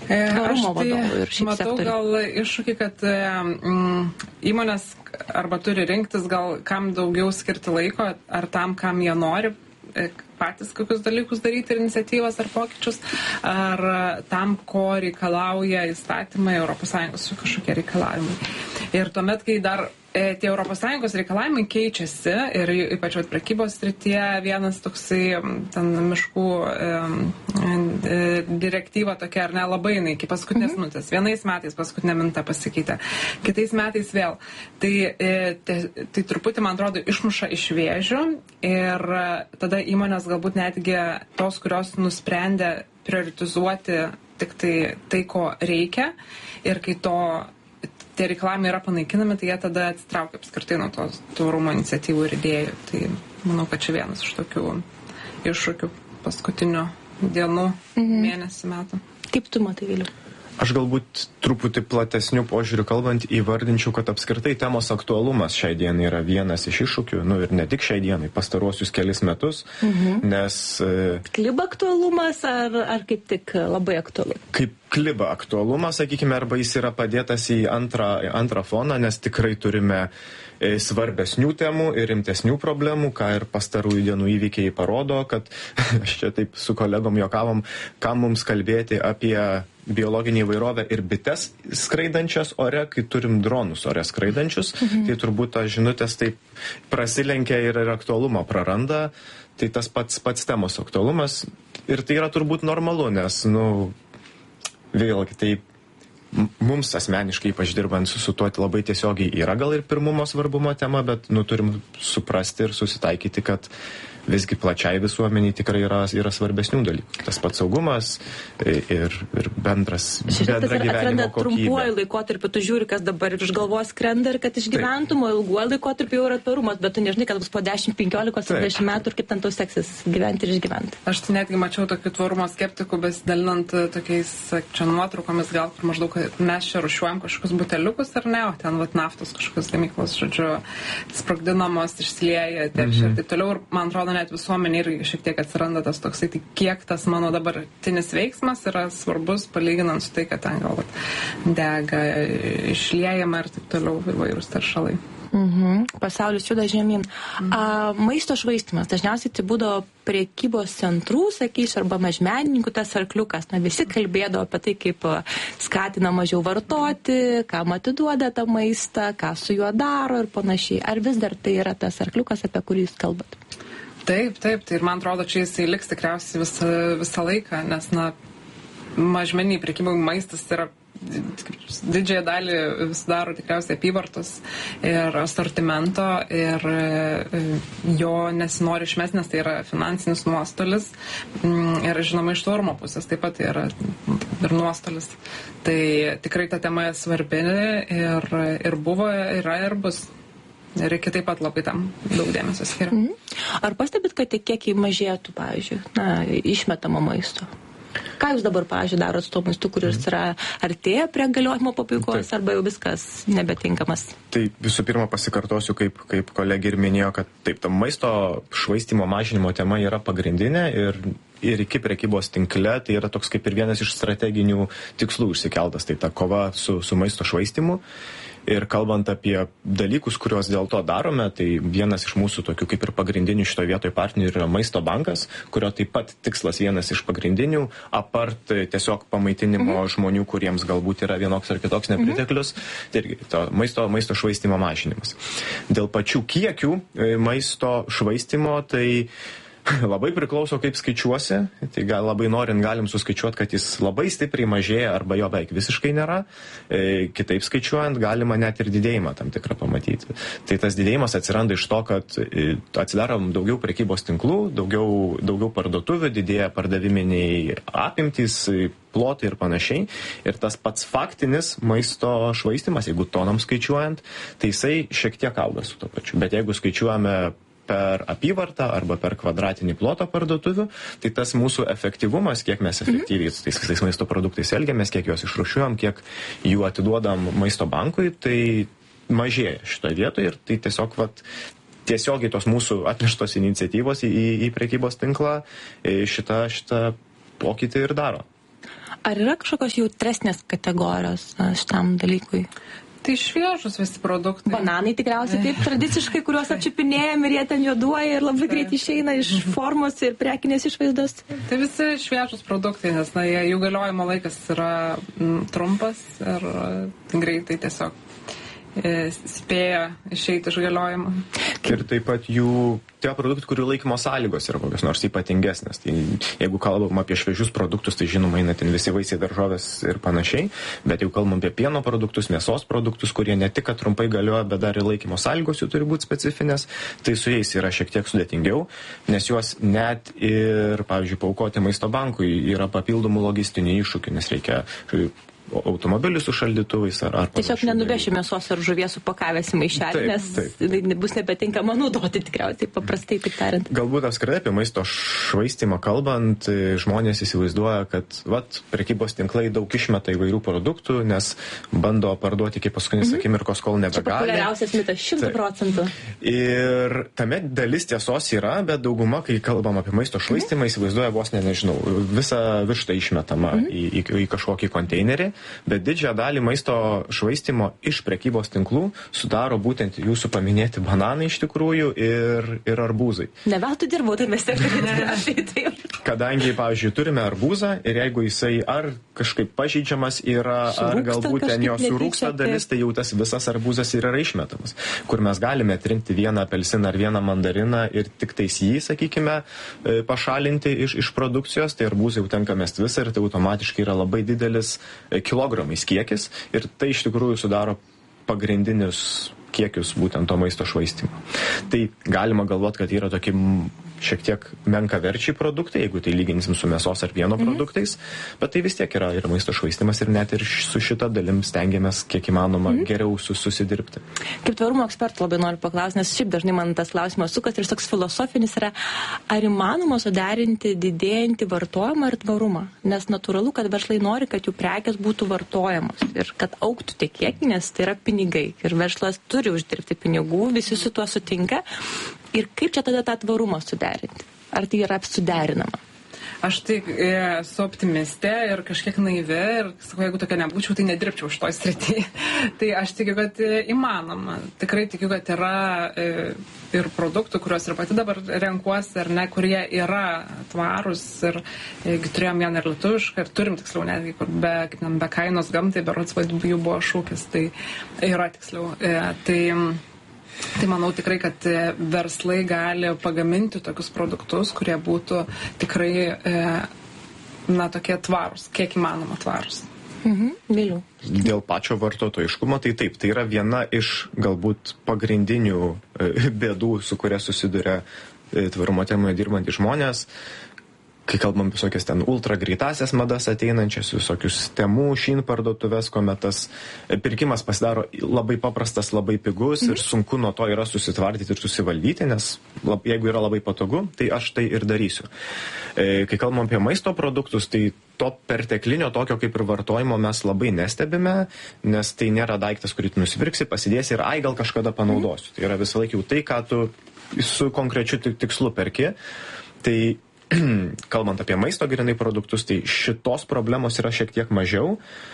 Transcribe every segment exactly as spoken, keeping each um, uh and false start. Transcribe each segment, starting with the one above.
tvarumo vadovų ir šiaip matau sektorių? Gal iššūkį, kad mm, įmonės arba turi rinktis gal kam daugiau skirti laiko, ar tam, kam jie nori patys kokius dalykus daryti ir iniciatyvas ar pokyčius, ar tam, ko reikalauja įstatymai, Europos Sąjungos kažkokie reikalavimai. Ir tuomet, kai dar e, tie Europos Sąjungos reikalavimai keičiasi ir ypač vat, prekybos srityje vienas toksai ten miškų e, e, direktyva tokia, ar ne, labai jinai iki paskutinės Mhm. minutės. Vienais metais paskutinė minta pasikeitė, kitais metais vėl. Tai, e, te, tai truputį, man atrodo, išmuša iš vėžių ir tada įmonės galbūt netgi tos, kurios nusprendė prioritizuoti tik tai, tai ko reikia ir kai to tie reikalavimai yra panaikinami, tai jie tada atsitraukia apskritai nuo tos tvarumo iniciatyvų ir idėjų. Tai manau, kad čia vienas iš tokių iššūkių paskutinių dienų, mhm. mėnesių metų. Kaip tu matai, Viliau? Aš galbūt truputį platesnių požiūrių kalbant įvardinčiau, kad apskritai temos aktualumas šiai dienai yra vienas iš iššūkių, nu ir ne tik šiai dienai, pastaruosius kelis metus, mhm. nes... Kliba aktualumas ar, ar kaip tik labai aktualu? Kaip kliba aktualumas, sakykime, arba jis yra padėtas į antrą, antrą foną, nes tikrai turime svarbesnių temų ir rimtesnių problemų, ką ir pastarųjų dienų įvykiai parodo, kad aš čia taip su kolegom juokavom, kam mums kalbėti apie biologinį įvairovę ir bites skraidančias ore, kai turim dronus ore skraidančius, mhm. tai turbūt tas žinutės taip prasilenkia ir, ir aktualumą praranda, tai tas pats, pats temos aktualumas ir tai yra turbūt normalu, nes, nu, vėlgi, tai mums asmeniškai, ypač dirbant su, su tuo labai tiesiogiai, yra gal ir pirmumo svarbumo tema, bet nu, turim suprasti ir susitaikyti, kad visgi plačiai visuomeniai tikrai yra, yra svarbesnių dalykų. Tas pats saugumas ir, ir bendras bendra gyvenimo kokybė. Trumpuoju laikotarpiu tu žiūri, kas dabar iš galvos skrenda ir kad išgyventum, o ilguoju laikotarpiu jau yra tvarumas, bet tu nežinai, kad bus po dešimt, penkiolika, dvidešimt metų ir kaip ten tau seksis gyventi ir išgyventi. Aš tai netgi mačiau tokių tvarumo skeptikų besidalinant tokiais čia nuotraukomis, gal kur maždaug mes čia rušiuojam kažkokius buteliukus ar ne, o ten vat, naftos kažkokios gamyklos, žodžiu, sprogdinamos, išsilieja, teršia ir taip toliau. Ir man atrodo, net visuomenė irgi šiek tiek atsiranda tas toksai, tai kiek tas mano dabartinis veiksmas yra svarbus, palyginant su tai, kad ten galbūt dega, išliejama ir taip toliau įvairūs teršalai. Mhm. Pasaulis juda žemyn. Mhm. A, maisto švaistymas. Dažniausiai tai būdavo prekybos centrų, sakysiu, arba mažmenininkų tas arkliukas. Na, visi kalbėdavo apie tai, kaip skatina mažiau vartoti, kam atiduoda tą maistą, ką su juo daro ir panašiai. Ar vis dar tai yra tas arkliukas, apie kurį jūs kalbat? Taip, taip. Tai ir man atrodo, čia jisai liks tikriausiai visą, visą laiką, nes, na, mažmeniniai prekyboj maistas yra didžiąją dalį sudaro tikriausiai apyvartos ir asortimento ir jo nesinori išmesti, nes tai yra finansinis nuostolis ir žinoma iš tvarumo pusės taip pat tai yra ir nuostolis. Tai tikrai ta tema svarbi ir, ir buvo, yra ir bus. Reikia taip pat labai tam daug dėmesio skiria. Mhm. Ar pastebit, kad tie kiekiai mažėtų, pavyzdžiui, na, išmetamo maisto? Ką jūs dabar, pavyzdžiui, darot su tuo maistu, kuris yra artėja prie galiojimo pabaigos, taip, arba jau viskas nebetinkamas? Tai visų pirma pasikartosiu, kaip, kaip kolegė ir minėjo, kad taip, ta maisto švaistymo mažinimo tema yra pagrindinė ir, ir iki prekybos tinkle tai yra toks kaip ir vienas iš strateginių tikslų išsikeltas, tai ta kova su, su maisto švaistymu. Ir kalbant apie dalykus, kuriuos dėl to darome, tai vienas iš mūsų tokių kaip ir pagrindinių šitoje vietoje partnerių yra Maisto bankas, kurio taip pat tikslas vienas iš pagrindinių, apart tiesiog pamaitinimo mhm. žmonių, kuriems galbūt yra vienoks ar kitoks nepriteklius, mhm. tai irgi to maisto, maisto švaistymo mažinimas. Dėl pačių kiekių maisto švaistymo, tai labai priklauso, kaip skaičiuosi, tai gal labai norint galim suskaičiuoti, kad jis labai stipriai mažėja arba jo beveik visiškai nėra, e, kitaip skaičiuojant galima net ir didėjimą tam tikrą pamatyti. Tai tas didėjimas atsiranda iš to, kad e, atsidarom daugiau prekybos tinklų, daugiau, daugiau parduotuvių, didėja pardaviminiai apimtys, plotai ir panašiai. Ir tas pats faktinis maisto švaistymas, jeigu tonam skaičiuojant, tai jisai šiek tiek auga su to pačiu. Bet jeigu skaičiuojame per apyvartą arba per kvadratinį plotą parduotuvių, tai tas mūsų efektyvumas, kiek mes efektyviai su tais visais maisto produktais elgiamės, kiek juos išrūšiuojam, kiek jų atiduodam maisto bankui, tai mažėja šitoje vietoje ir tai tiesiog vat, tiesiogiai tos mūsų atneštos iniciatyvos į, į, į prekybos tinklą šitą, šitą pokytį ir daro. Ar yra kažkokios jautresnės kategorijos šitam dalykui? Tai šviežus visi produktai. Bananai tikriausiai taip tradiciškai, kuriuos apčiupinėjom ir jie ten juoduoja ir labai greit išeina iš formos ir prekinės išvaizdos. Tai visi šviežus produktai, nes na, jų galiojimo laikas yra m, trumpas ir greitai tiesiog spėja išeiti iš galiojimo. Ir taip pat jų tie produktai, kurių laikymo sąlygos yra kokios nors ypatingesnės. Tai jeigu kalbam apie šviežius produktus, tai žinoma, eina ten visi vaisiai, daržovės ir panašiai, bet jeigu kalbam apie pieno produktus, mėsos produktus, kurie ne tik trumpai galioja, bet dar ir laikymo sąlygos jų turi būti specifinės, tai su jais yra šiek tiek sudėtingiau, nes juos net ir, pavyzdžiui, paaukoti maisto bankui yra papildomų logistinių iššūkių, nes reikia automobilį su šaldytuvais ar, ar tiesiog nenuveši mėsos ar žuvies supakavęs į maišelį, nes taip. Bus nebetinkama naudoti tikriausiai, paprastai taip tariant. Galbūt apskritai apie maisto švaistymą kalbant, žmonės įsivaizduoja, kad vat, prekybos tinklai daug išmeta įvairių produktų, nes bando parduoti iki paskutinės mm-hmm. akimirkos, kol nebegali. Čia populiariausias mitas, šimtų procentų. Ir tame dalis tiesos yra, bet dauguma, kai kalbam apie maisto švaistymą, mm-hmm. įsivaizduoja vos ne, nežinau, visą vištą išmetama mm-hmm. į, į, į kažkokį konteinerį. Bet didžiąją dalį maisto švaistimo iš prekybos tinklų sudaro būtent jūsų paminėti bananai iš tikrųjų ir, ir arbūzai. Ne veltui dirbau, tai mes tikrai. Kadangi, pavyzdžiui, turime arbūzą ir jeigu jisai ar kažkaip pažeidžiamas yra, surūksta, ar galbūt ten jo surūksta dalis, tai jau tas visas arbūzas ir yra išmetamas. Kur mes galime atrinkti vieną apelsiną ar vieną mandariną ir tik tais jį, sakykime, pašalinti iš, iš produkcijos, tai arbūzai jau tenka mesti visą ir tai automatiškai yra labai didelis kilogramais kiekis ir tai iš tikrųjų sudaro pagrindinius kiekius būtent to maisto švaistimo. Tai galima galvoti, kad yra tokie šiek tiek menkaverčiai produktai, jeigu tai lyginsim su mėsos ar pieno mhm. produktais, bet tai vis tiek yra ir maisto švaistimas ir net ir su šita dalim stengiamės kiek įmanoma mhm. geriau sus, susidirbti. Kaip tvarumo ekspertų labai noriu paklausti, nes šiaip dažnai man tas klausimas sukas ir toks filosofinis yra, ar įmanoma suderinti didėjantį vartojimą ir tvarumą? Nes natūralu, kad verslai nori, kad jų prekės būtų vartojamos ir kad augtų tie kiekiai, nes tai yra pinigai ir verslas turi uždirbti pinigų, visi su tuo sutinka. Ir kaip čia tada tą tvarumą suderinti? Ar tai yra suderinama? Aš tai esu optimistė ir kažkiek naivi ir sakau, jeigu tokia nebūčiau, tai nedirbčiau šitoj srity. Tai aš tikiu, kad įmanoma. Tikrai tikiu, kad yra ir produktų, kuriuos ir pati dabar renkuosi, ar ne, kurie yra tvarūs ir jeigu turėjom vieną ir lietuvišką ir turim tiksliau netgi, kur be, be kainos gamtai, berods jų buvo šūkis, tai yra tiksliau. Tai Tai manau tikrai, kad verslai gali pagaminti tokius produktus, kurie būtų tikrai, na, tokie tvarūs, kiek įmanoma tvarūs. Mhm, vėliau. Dėl pačio vartotojiškumo, tai taip, tai yra viena iš galbūt pagrindinių bėdų, su kuria susiduria tvarumo temoje dirbantys žmonės. Kai kalbam visokias ten ultra greitasias madas ateinančias, visokius temų, šyn parduotuvės, kuomet tas pirkimas pasidaro labai paprastas, labai pigus ir sunku nuo to yra susitvardyti ir susivaldyti, nes lab, jeigu yra labai patogu, tai aš tai ir darysiu. E, kai kalbam apie maisto produktus, tai to perteklinio tokio kaip ir vartojimo mes labai nestebime, nes tai nėra daiktas, kurį tu nusipirksi, pasidėsi ir ai gal kažkada panaudosiu. Tai yra visą laiką jau tai, ką tu su konkrečiu tikslu perki. Tai kalbant apie maisto grinai produktus, tai šitos problemos yra šiek tiek mažiau,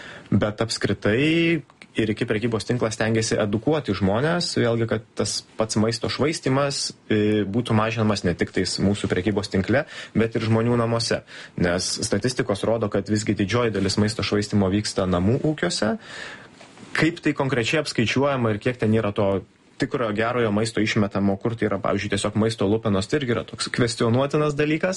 bet apskritai ir iki prekybos tinklas stengiasi edukuoti žmonės, vėlgi, kad tas pats maisto švaistimas būtų mažinamas ne tik tais mūsų prekybos tinkle, bet ir žmonių namuose. Nes statistikos rodo, kad visgi didžioji dalis maisto švaistimo vyksta namų ūkiuose. Kaip tai konkrečiai apskaičiuojama ir kiek ten yra to tikrojo gerojo maisto išmetamo, kur tai yra, pavyzdžiui, tiesiog maisto lupenos, tai irgi yra toks kvestionuotinas dalykas,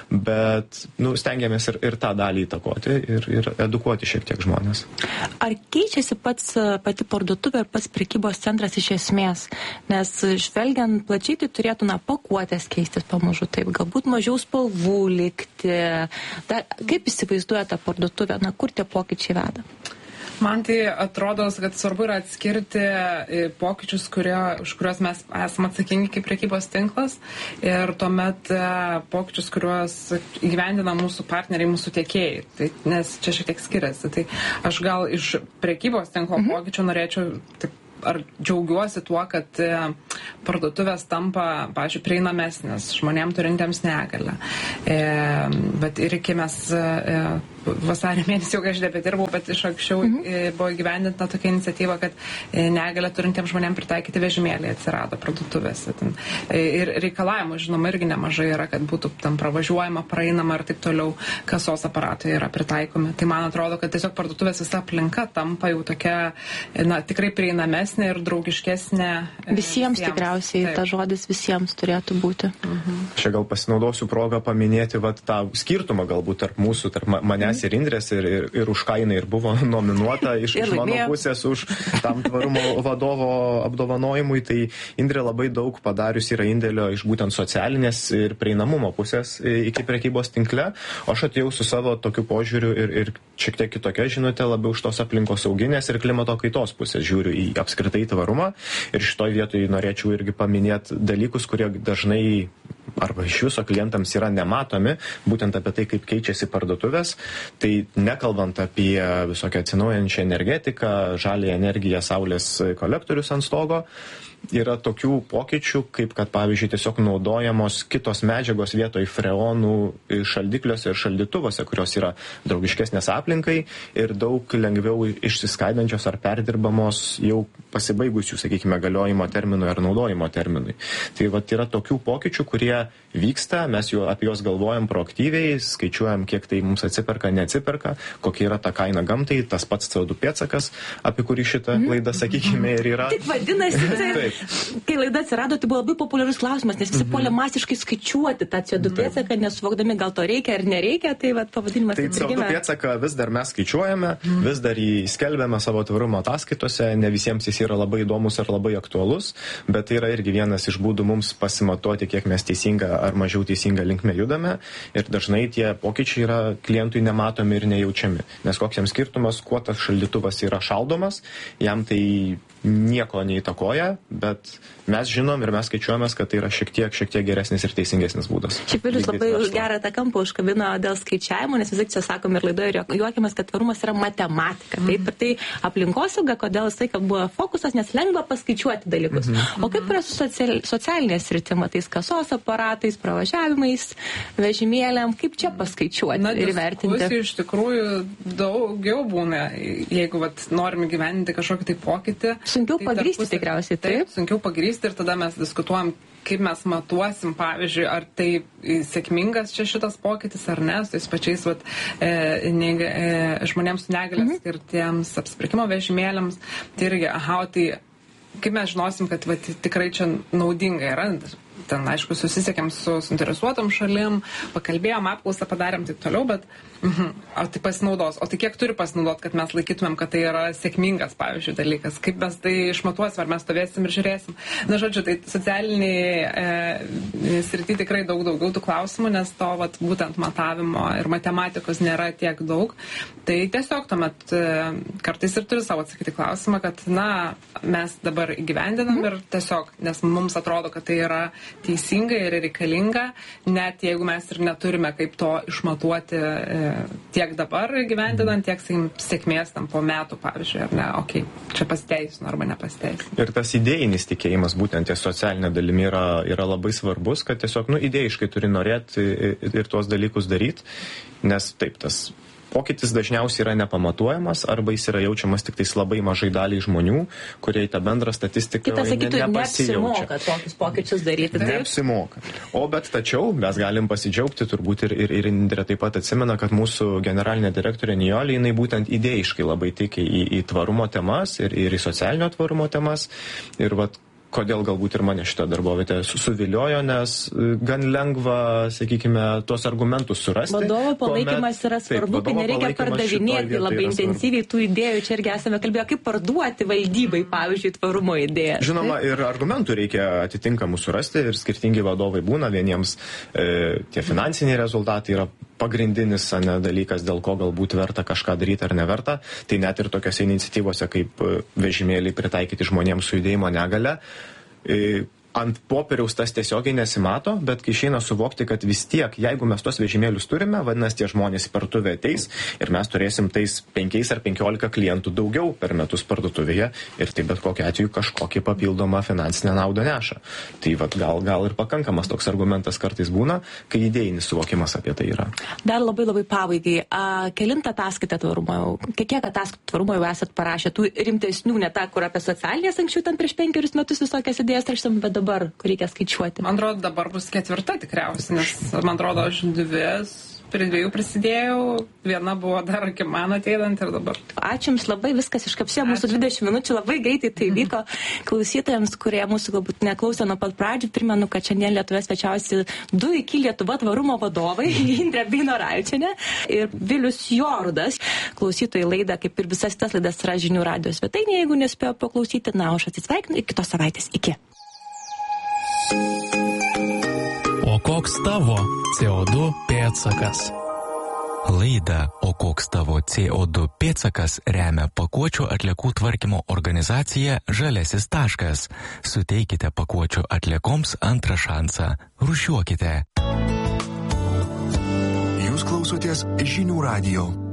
bet nu, stengiamės ir, ir tą dalį įtakoti ir, ir edukuoti šiek tiek žmonės. Ar keičiasi pats pati parduotuvė ir pats prekybos centras iš esmės? Nes žvelgiant plačiai, tai turėtų, na, pakuotės keistis pamažu, taip, galbūt mažiau spalvų likti. Dar, kaip įsivaizduoja tą parduotuvę, na, kur tie pokyčiai veda? Man tai atrodo, kad svarbu yra atskirti pokyčius, kurie, už kuriuos mes esame atsakingi kaip prekybos tinklas ir tuomet pokyčius, kuriuos įgyvendina mūsų partneriai, mūsų tiekėjai. Tai, nes čia šiek tiek skiriasi. Tai aš gal iš prekybos tinklo mhm. pokyčių norėčiau taip, ar džiaugiuosi tuo, kad parduotuvės tampa, pavyzdžiui, prieinamesnės žmonėm turintiems negalią. E, bet ir iki mes e, vasario mėnesį jau aš nebedirbau, bet iš anksčiau mhm. buvo įgyvendinta tokia iniciatyva, kad negalę turintiems žmonėms pritaikyti vežimėlį atsirado parduotuvėse. Ir reikalavimų, žinoma, irgi nemažai yra, kad būtų tam pravažiuojama, praeinama ir taip toliau, kasos aparatai yra pritaikomi. Tai man atrodo, kad tiesiog parduotuvės visa aplinka tampa jau tokia, na, tikrai prieinamesnė ir draugiškesnė. Visiems, visiems. tikriausiai, ta žodis visiems turėtų būti. Mhm. Čia gal pasinaudosiu progą paminėti vat, tą skirtumą galbūt tarp mūsų, tarp manęs ir Indrės ir, ir, ir už ką jinai ir buvo nominuota iš, iš mano pusės už tam tvarumo vadovo apdovanojimui. Tai Indrė labai daug padarius yra indėlio iš būtent socialinės ir prieinamumo pusės iki prekybos tinkle, o aš atėjau su savo tokiu požiūriu ir, ir šiek tiek kitokia žinutė, labiau iš tos aplinkos sauginės ir klimato kaitos pusės žiūriu į apskritai tvarumą. Ir šitoj vietoj norėčiau irgi paminėti dalykus, kurie dažnai arba iš viso klientams yra nematomi, būtent apie tai, kaip keičiasi parduotuvės. Tai nekalbant apie visokią atsinaujančią energetiką, žalią energiją, saulės kolektorius ant stogo, yra tokių pokyčių, kaip kad, pavyzdžiui, tiesiog naudojamos kitos medžiagos vietoj freonų šaldikliuose ir šaldytuvose, kurios yra draugiškesnės aplinkai ir daug lengviau išsiskaidančios ar perdirbamos jau pasibaigusių, sakykime, galiojimo terminui ar naudojimo terminui. Tai vat yra tokių pokyčių, kurie vyksta, mes jau apie juos galvojam proaktyviai, skaičiuojam, kiek tai mums atsiperka, neatsiperka, kokia yra ta kaina gamtai, tas pats C O du pėdsakas, apie kurį šitą laidą, sakykime, ir yra. Tik vadinasi, tai, kai laida atsirado, tai buvo labai populiarus klausimas, nes visi mm-hmm. puolė masiškai skaičiuoti tą C O du pėdsaką, nesuvokdami, gal to reikia ar nereikia, tai vat, pavadinimas. Tai C O du pėdsaką vis dar mes skaičiuojame, mm. vis dar jį skelbiame savo tvarumo ataskaitose, ne visiems jis yra labai įdomus ar labai aktualus, bet tai yra irgi vienas iš būdų mums pasimatuoti, kiek mes teisinga ar mažiau teisinga linkme judame, ir dažnai tie pokyčiai yra klientui nematomi ir nejaučiami. Nes koks jam skirtumas, kuo tas šaldytuvas yra šaldomas, jam tai nieko neįtakoja, bet mes žinom ir mes skaičiuojame, kad tai yra šiek tiek, šiek tiek geresnis ir teisingesnis būdas. Šiaip Vilius labai už gerą tą kampą užkabino dėl skaičiavimo, nes vis čia sakom ir laidoje ir juokiamės, kad tvarumas yra matematika. Mm. Taip, ir tai aplinkosauga, kodėl jisai, kad buvo fokusas, nes lengva paskaičiuoti dalykus. Mm-hmm. O kaip yra su social, socialinės sritima, tais kasos aparatais, pravažiavimais, vežimėliam, kaip čia paskaičiuoti Na, ir vertinti? Iš tikrųjų daugiau būna, jeigu vat, norim gyventi kažkokį tai pokytį. Sunkiau tai pagrysti pusė, tikriausiai, taip? Taip, sunkiau pagrysti ir tada mes diskutuojam, kaip mes matuosim, pavyzdžiui, ar tai sėkmingas čia šitas pokytis ar ne, su tais pačiais vat, e, ne, e, žmonėms su negalės mm-hmm. skirtiems apsipirkimo vežimėliams. Tai irgi, aha, tai kaip mes žinosim, kad vat, tikrai čia naudinga yra. Ten, aišku, susisiekėm su suinteresuotom šalim, pakalbėjom, apklausą padarėm, taip toliau, bet mhm, o tai pasinaudos. O tai kiek turi pasinaudot, kad mes laikytumėm, kad tai yra sėkmingas, pavyzdžiui, dalykas? Kaip mes tai išmatuosim, ar mes stovėsim ir žiūrėsim? Na, žodžiu, tai socialiniai e, srity tikrai daug daugiau tų klausimų, nes to vat, būtent matavimo ir matematikos nėra tiek daug. Tai tiesiog tuomet e, kartais ir turi savo atsakyti klausimą, kad, na, mes dabar įgyvendinam mhm. ir tiesiog, nes mums atrodo, kad tai yra teisinga ir reikalinga, net jeigu mes ir neturime kaip to išmatuoti e, tiek dabar gyvendinant, tiek sėkmės tam po metų, pavyzdžiui, ar ne, okei, okay, čia pasiteisino arba nepasiteisino. Ir tas idėjinis tikėjimas, būtent ties socialinė dalimi yra, yra labai svarbus, kad tiesiog, nu, idėjiškai turi norėti ir, ir tuos dalykus daryti, nes taip, tas pokytis dažniausiai yra nepamatuojamas arba jis yra jaučiamas tik tais labai mažai daliai žmonių, kurie į tą bendrą statistiką Kita, sakytų, ne, neapsimoka tokius pokyčius daryti. Neapsimoka. O bet tačiau mes galim pasidžiaugti, turbūt ir, ir, ir Indrė taip pat atsimena, kad mūsų generalinė direktorė Nijolė, jinai būtent idėjiškai labai tiki į, į tvarumo temas ir, ir į socialinio tvarumo temas. Ir vat kodėl galbūt ir mane šitą darbovietę suviliojo, nes gan lengva, sakykime, tuos argumentus surasti. Vadovo palaikymas yra svarbu, kai nereikia pardavinėti labai intensyviai tų idėjų. Čia irgi esame kalbėję, kaip parduoti valdybai, pavyzdžiui, tvarumo idėją. Žinoma, ir argumentų reikia atitinkamų surasti ir skirtingi vadovai būna. Vieniems e, tie finansiniai rezultatai yra pagrindinis ne, dalykas, dėl ko galbūt verta kažką daryti ar neverta. Tai net ir tokiose iniciatyvose kaip vežimėliai pritaikyti žmonėms su judėjimo negale. ant popieriaus tas tiesiogiai nesimato, bet kai išeina suvokti, kad vis tiek, jeigu mes tos vežimėlius turime, vadinasi, tie žmonės į parduotuvę ateis ir mes turėsim tais penkiais ar penkiolika klientų daugiau per metus parduotuvėje ir tai bet kokiu atveju kažkokį papildomą finansinę naudą neša. Tai vat, gal, gal ir pakankamas toks argumentas kartais būna, kai idėjinis suvokimas apie tai yra. Dar labai labai pabaigai. A, kelintą ataskaitą tvarumo jau, kiek ataskaitų tvarumo jau esat parašę, tų rimtesnių, ne tą, kur apie socialinės anksčiau ten prieš penkerius metus visokias idėjas rašėm, bet dabar, kur reikia skaičiuoti. Man atrodo, dabar bus ketvirta tikriausiai, nes man atrodo, aš dvi, prie dviejų prisidėjau, viena buvo dar iki man ateinant ir dabar. Ačiū Jums labai, viskas iškapsėjo mūsų dvidešimt minučių, labai greitai tai vyko. Klausytojams, kurie mūsų galbūt neklausė nuo pat pradžių, primenu, kad šiandien Lietuvoje svečiausi du iki Lietuva tvarumo vadovai, Indrė Beinoravičienė ir Vilius Jorudas. Klausytojai laidą, kaip ir visas tas laidas, yra žinių radijo svetainėje, jeigu nespėjo paklausyti, na, aš atsisveikinu iki kitos savaitės. Iki. O koks tavo C O du pėdsakas? Laidą O koks tavo C O du pėdsakas remia pakuočių atliekų tvarkymo organizacija Žaliasis taškas. Suteikite pakuočių atliekoms antrą šansą. Rūšiuokite. Jūs klausotės žinių radijo.